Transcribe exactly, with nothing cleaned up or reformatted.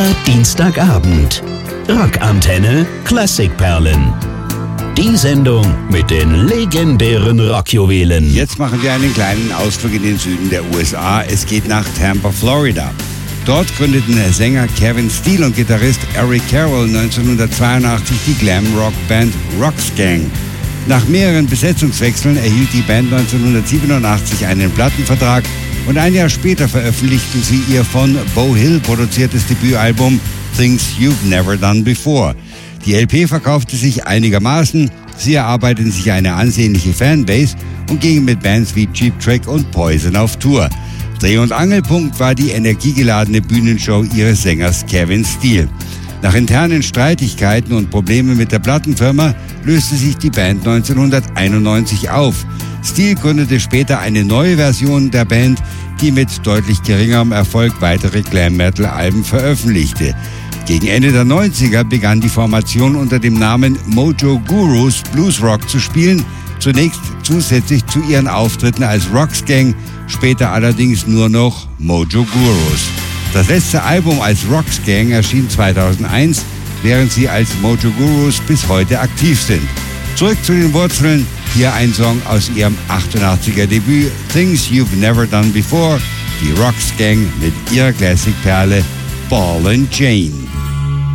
Immer Dienstagabend. Rockantenne Klassikperlen. Die Sendung mit den legendären Rockjuwelen. Jetzt machen wir einen kleinen Ausflug in den Süden der U S A. Es geht nach Tampa, Florida. Dort gründeten der Sänger Kevin Steele und Gitarrist Eric Carroll neunzehnhundertzweiundachtzig die Glam-Rock-Band Roxgang. Nach mehreren Besetzungswechseln erhielt die Band neunzehnhundertsiebenundachtzig einen Plattenvertrag und ein Jahr später veröffentlichten sie ihr von Beau Hill produziertes Debütalbum Things You've Never Done Before. Die L P verkaufte sich einigermaßen, sie erarbeiteten sich eine ansehnliche Fanbase und gingen mit Bands wie Cheap Trick und Poison auf Tour. Dreh- und Angelpunkt war die energiegeladene Bühnenshow ihres Sängers Kevin Steele. Nach internen Streitigkeiten und Problemen mit der Plattenfirma löste sich die Band neunzehnhunderteinundneunzig auf. Steele gründete später eine neue Version der Band, die mit deutlich geringerem Erfolg weitere Glam-Metal-Alben veröffentlichte. Gegen Ende der neunziger begann die Formation unter dem Namen Mojo Gurus Bluesrock zu spielen, zunächst zusätzlich zu ihren Auftritten als Roxgang, später allerdings nur noch Mojo Gurus. Das letzte Album als Roxgang erschien zweitausendeins, während sie als Mojo Gurus bis heute aktiv sind. Zurück zu den Wurzeln, hier ein Song aus ihrem achtundachtziger Debüt Things You've Never Done Before, die Roxgang mit ihrer Classic-Perle Ball and Chain.